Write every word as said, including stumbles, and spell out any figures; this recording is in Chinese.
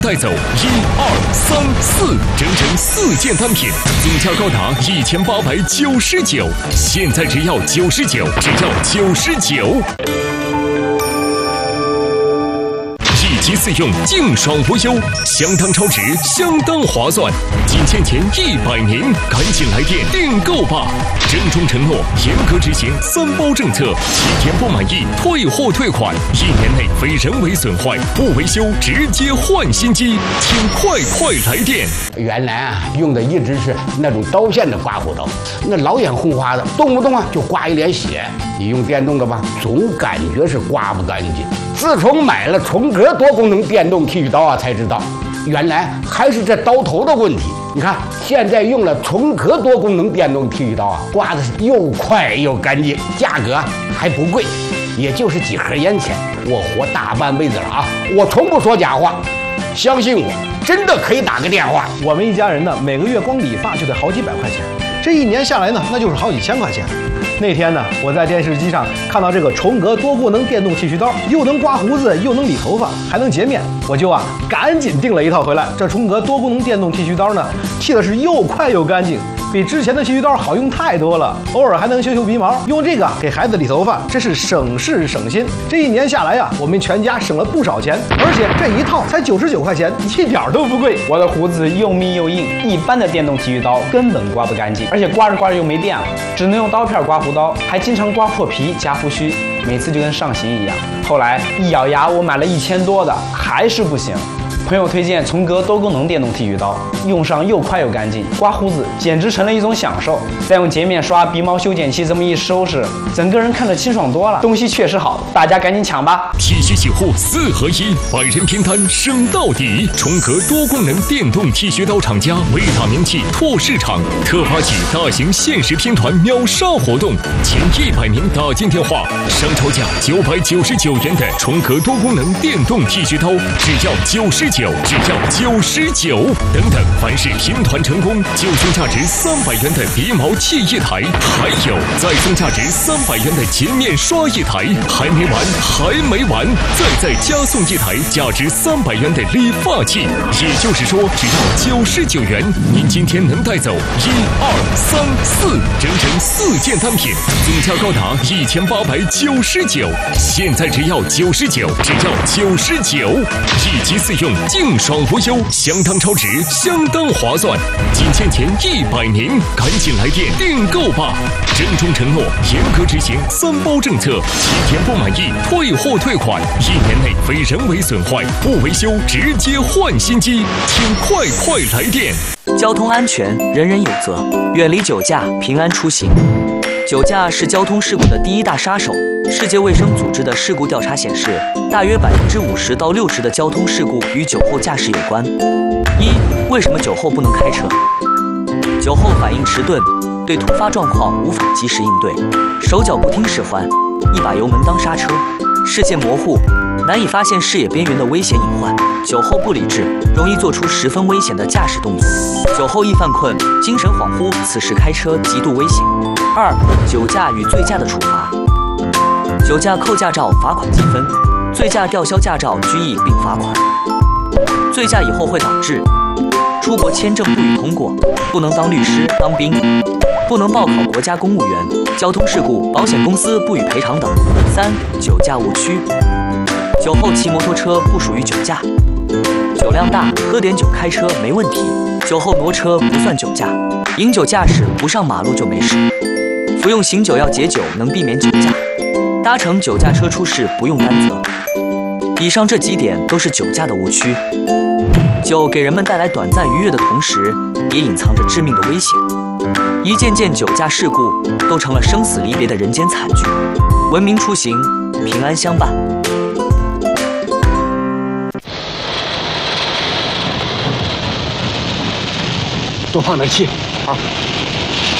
带走一二三四，整整四件单品，总价高达一千八百九十九，现在只要九十九，只要九十九。一机四用，净爽无忧，相当超值，相当划算。仅限前一百名，赶紧来电订购吧！郑重承诺，严格执行三包政策，七天不满意退货退款，一年内非人为损坏不维修直接换新机，请快快来电！ 原来啊，用的一直是那种刀片的刮胡刀，那老眼红花的，动不动啊就刮一脸血。你用电动的吧，总感觉是刮不干净。自从买了重格多功能电动剃须刀啊，才知道原来还是这刀头的问题。你看，现在用了重格多功能电动剃须刀啊，刮的是又快又干净，价格还不贵，也就是几盒烟钱。我活大半辈子了啊，我从不说假话，相信我，真的可以打个电话。 我们一家人呢，每个月光理发就得好几百块钱，这一年下来呢，那就是好几千块钱。那天呢，我在电视机上看到这个重格多功能电动剃须刀，又能刮胡子，又能理头发，还能洁面，我就啊赶紧订了一套回来。这重格多功能电动剃须刀呢，剃的是又快又干净，比之前的剃须刀好用太多了。偶尔还能修修鼻毛，用这个给孩子理头发，真是省事省心。这一年下来呀、啊，我们全家省了不少钱，而且这一套才九十九块钱，一点都不贵。 我的胡子又密又硬，一般的电动剃须刀根本刮不干净，而且刮着刮着又没电了，只能用刀片刮胡刀，还经常刮破皮夹胡须，每次就跟上刑一样。后来一咬牙，我买了一千多的，还是不行。朋友推荐重格多功能电动剃须刀，用上又快又干净，刮胡子简直成了一种享受。再用洁面刷、鼻毛修剪器这么一收拾，整个人看着清爽多了。东西确实好，大家赶紧抢吧！ 剃须洗护四合一，百人拼单升到底。重格多功能电动剃须刀厂家为打名气拓市场，特发起大型限时拼团秒杀活动，前一百名打进电话，商超价九百九十九元的重格多功能电动剃须刀，只要九十九。只要九十九，等等，凡是拼团成功，就送价值三百元的鼻毛器一台，还有再送价值三百元的洁面刷一台，还没完，还没完，再再加送一台价值三百元的理发器。也就是说，只要九十九元，您今天能带走一二三四，整整四件单品，总价高达一千八百九十九，现在只要九十九，只要九十九，一机四用。净爽无忧，相当超值，相当划算。仅限前一百名，赶紧来电订购吧！郑重承诺，严格执行三包政策，七天不满意退货退款，一年内非人为损坏不维修直接换新机，请快快来电！ 交通安全人人有责，远离酒驾，平安出行。酒驾是交通事故的第一大杀手。世界卫生组织的事故调查显示，大约百分之五十到六十的交通事故与酒后驾驶有关。一、为什么酒后不能开车？酒后反应迟钝，对突发状况无法及时应对，手脚不听使唤，一把油门当刹车，视线模糊，难以发现视野边缘的危险隐患。酒后不理智，容易做出十分危险的驾驶动作。酒后易犯困，精神恍惚，此时开车极度危险。二、酒驾与醉驾的处罚。酒驾扣驾照，罚款积分；醉驾吊销驾照，拘役并罚款。醉驾以后会导致出国签证不予通过，不能当律师、当兵，不能报考国家公务员，交通事故保险公司不予赔偿等。三、酒驾误区。酒后骑摩托车不属于酒驾，酒量大，喝点酒开车没问题。酒后挪车不算酒驾，饮酒驾驶不上马路就没事。服用醒酒药解酒能避免酒驾。搭乘酒驾车出事不用担责。以上这几点都是酒驾的误区。酒给人们带来短暂愉悦的同时，也隐藏着致命的危险。一件件酒驾事故都成了生死离别的人间惨剧。文明出行，平安相伴。 多放点气，好。